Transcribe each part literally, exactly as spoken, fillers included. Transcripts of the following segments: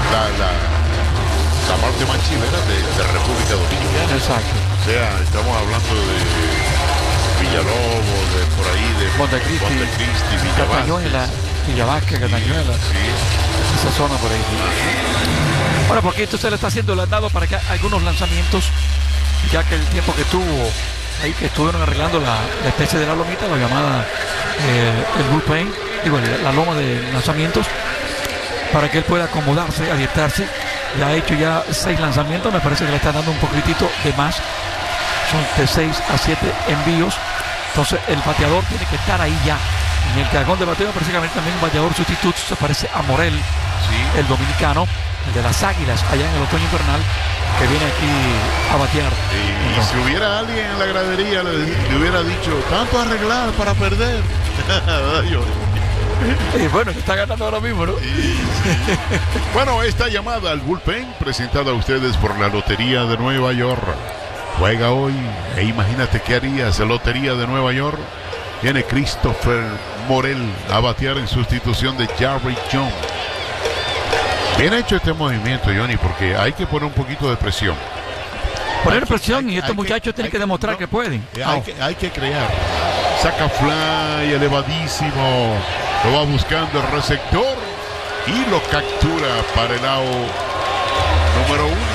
la, la, la parte más chilena de, de República Dominicana. Exacto. O sea, estamos hablando de Villalobos, de por ahí, de Montecristi, Montecristi, Castañuela, Villavasque, Castañuela, sí. esa zona por ahí. Bueno, porque esto se le está haciendo el andado para que algunos lanzamientos, ya que el tiempo que tuvo ahí, que estuvieron arreglando la, la especie de la lomita, la llamada eh, el bullpen, digo, la loma de lanzamientos, para que él pueda acomodarse, adiestrarse. Ya ha hecho ya seis lanzamientos, me parece que le está dando un poquitito de más, son de seis a siete envíos, entonces el bateador tiene que estar ahí ya. En el cajón de bateo me parece que también un bateador sustituto se parece a Morel, Sí. el dominicano, el de las Águilas, allá en el otoño invernal, que viene aquí a batear. Y, y No. si hubiera alguien en la gradería, le, le hubiera dicho, tanto arreglar para perder. Yo- Y bueno, que está ganando ahora mismo, ¿no? Bueno, esta llamada al bullpen, presentada a ustedes por la Lotería de Nueva York. Juega hoy e imagínate qué harías. La Lotería de Nueva York tiene Christopher Morel a batear en sustitución de Jarry Jones. Bien hecho este movimiento, Johnny, porque hay que poner un poquito de presión. Poner Hay que- presión hay- y estos hay que- muchachos tienen hay que demostrar no, que pueden. Hay, Ah, que, hay que crear. Saca fly, elevadísimo. Lo va buscando el receptor y lo captura para el out número uno.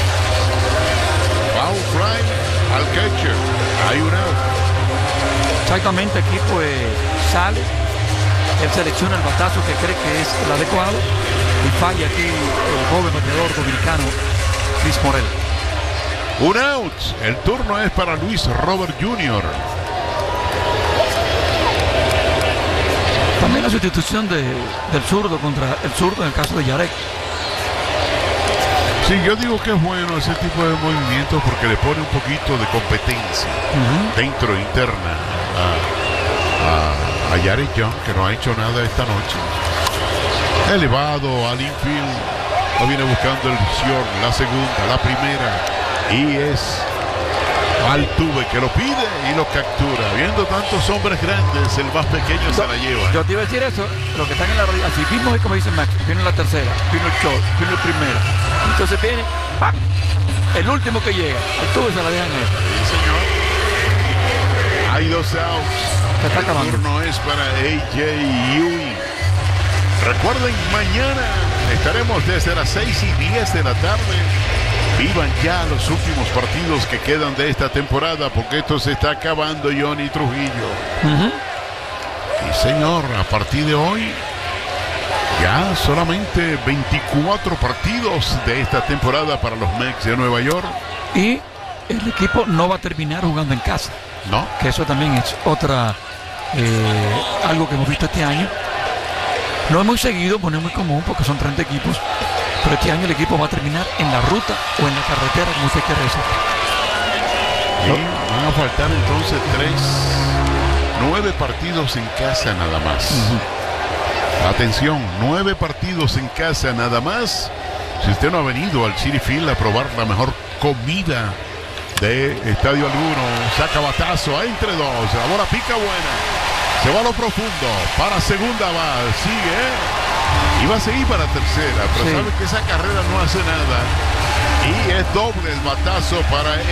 Foul fly al catcher. Hay un out. Exactamente, aquí pues sale, él selecciona el batazo que cree que es el adecuado y falla aquí el joven bateador dominicano Chris Morel. Un out. El turno es para Luis Robert junior También la sustitución de, del zurdo contra el zurdo en el caso de Yarek. Sí, yo digo que es bueno ese tipo de movimientos porque le pone un poquito de competencia Uh-huh. dentro, interna, a, a, a Jared Young, que no ha hecho nada esta noche. Elevado al infield, lo viene buscando el short, la segunda, la primera, y es Altuve que lo pide y lo captura. Viendo tantos hombres grandes, el más pequeño se la lleva. Yo te iba a decir eso, lo que están en la rodilla, así mismo es como dice Max, viene la tercera, viene el short, viene el primera. Entonces viene, ¡pam! El último que llega, Altuve se la dejan a él. Sí, señor. Hay dos outs. Se está El acabando. turno es para A J Ewing. Recuerden, mañana estaremos desde las seis y diez de la tarde. Vivan ya los últimos partidos que quedan de esta temporada, porque esto se está acabando, Johnny Trujillo. Uh-huh. Y señor, a partir de hoy, ya solamente veinticuatro partidos de esta temporada para los Mets de Nueva York. Y el equipo no va a terminar jugando en casa, ¿No? que eso también es otra, eh, algo que hemos visto este año. No es muy seguido, pues no es muy común porque son treinta equipos, pero este año el equipo va a terminar en la ruta o en la carretera, como usted quiere decir. Y van a faltar entonces tres, nueve partidos en casa nada más. Uh-huh. Atención, nueve partidos en casa nada más. Si usted no ha venido al Citi Field a probar la mejor comida de Estadio Alguno, saca batazo, entre dos, la bola pica buena, se va a lo profundo, para segunda va, sigue, ¿eh? Y va a seguir para tercera, pero Sí. sabe que esa carrera no hace nada. Y es doble el batazo para A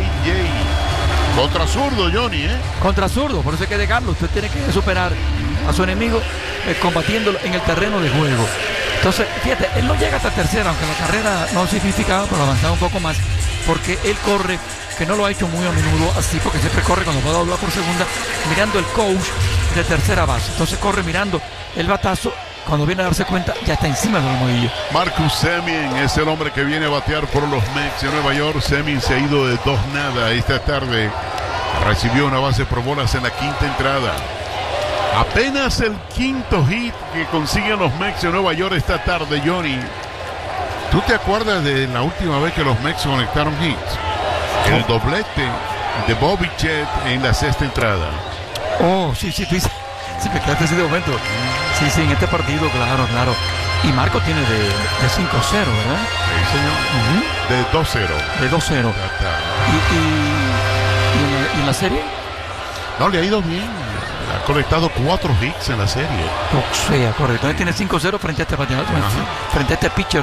J. Contra zurdo, Johnny, ¿eh? Contra zurdo, por eso hay que dejarlo. Usted tiene que superar a su enemigo eh, combatiéndolo en el terreno de juego. Entonces, fíjate, él no llega hasta tercera, aunque la carrera no significaba, pero avanzaba un poco más, porque él corre, que no lo ha hecho muy a menudo así, porque siempre corre cuando va a doblar por segunda, mirando el coach de tercera base. Entonces corre mirando el batazo, cuando viene a darse cuenta, ya está encima del almohadillo. Marcus Semien es el hombre que viene a batear por los Mets de Nueva York. Semien se ha ido de dos nada esta tarde. Recibió una base por bolas en la quinta entrada. Apenas el quinto hit que consiguen los Mets de Nueva York esta tarde, Johnny. ¿Tú te acuerdas de la última vez que los Mets conectaron hits? El doblete de Bobby Chet en la sexta entrada. Oh, sí, sí, tú dices, sí, me quedaste así de momento. Sí, sí, en este partido, claro, claro. Y Marco tiene de, de cinco cero, ¿verdad? Sí, señor. Uh-huh. De dos cero. De dos cero. Ya está. ¿Y, y, y, en la, y en la serie? No, le ha ido bien. Ha conectado cuatro hits en la serie. O sea, correcto. Entonces tiene cinco cero frente a este bateador, frente a este pitcher